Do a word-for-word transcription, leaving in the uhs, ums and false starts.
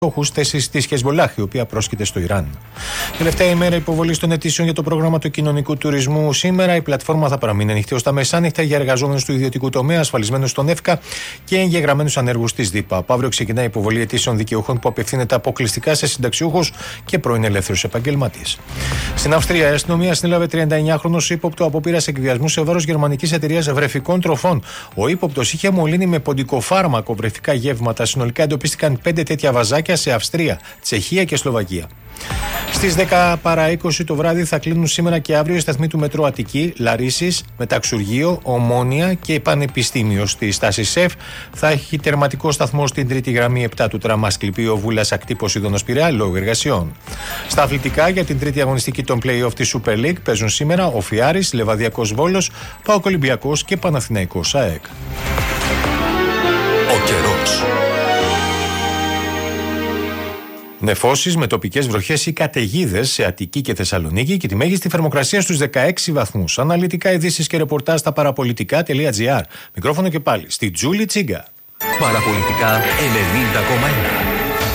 στόχους θέσης της Χεσμολάχ, η οποία πρόσκειται στο Ιράν. Τελευταία ημέρα υποβολής των αιτήσεων για το πρόγραμμα του κοινωνικού τουρισμού. Σήμερα η πλατφόρμα θα παραμείνει ανοιχτή ως τα μεσάνυχτα για εργαζόμενους του ιδιωτικού τομέα, ασφαλισμένους στον ΕΦΚΑ και εγγεγραμμένους ανέργους της ΔΥΠΑ. Από αύριο ξεκινάει η υποβολή αιτήσεων δικαιούχων που απευθύνεται αποκλειστικά σε συνταξιούχους και πρώην ελεύθερους επαγγελματίες. Στην Αυστρία, η αστυνομία συνέλαβε τριανταεννιάχρονο ύποπτο απόπειρας εκβιασμού σε βάρος γερμανικής εταιρείας βρεφικών τροφών. Ο ύποπτος είχε μολύνει με ποντικοφάρμακο βρεφικά γεύματα. Συνολικά εντοπίστηκαν πέντε τέτοια βαζάκια σε Αυστρία, Τσεχία και Σλοβακία. Στις δέκα παρά είκοσι το βράδυ θα κλείνουν σήμερα και αύριο οι σταθμοί του Μετρό Αττική, Λαρίσης, Μεταξουργείο, Ομόνια και Πανεπιστήμιο. Στη στάση ΣΕΦ θα έχει τερματικό σταθμό στην τρίτη γραμμή επτά του τραμ Ασκληπίου Βούλας Ακτύπος Ιδώνος Πειραιά λόγω εργασιών. Στα αθλητικά για την τρίτη αγωνιστική των play-off της Super League παίζουν σήμερα ο Φιάρης, Λεβαδιακός Βόλος, ΠΑΟΚ Ολυμπιακός και Παναθηναϊκός ΑΕΚ. Ο καιρός. Νεφώσεις με τοπικές βροχές ή καταιγίδες σε Αττική και Θεσσαλονίκη και τη μέγιστη θερμοκρασία στους δεκαέξι βαθμούς. Αναλυτικά ειδήσεις και ρεπορτάζ στα παραπολιτικά τελεία τζι άρ. Μικρόφωνο και πάλι στη Τζούλη Τσίγκα. Παραπολιτικά ενενήντα κόμμα ένα.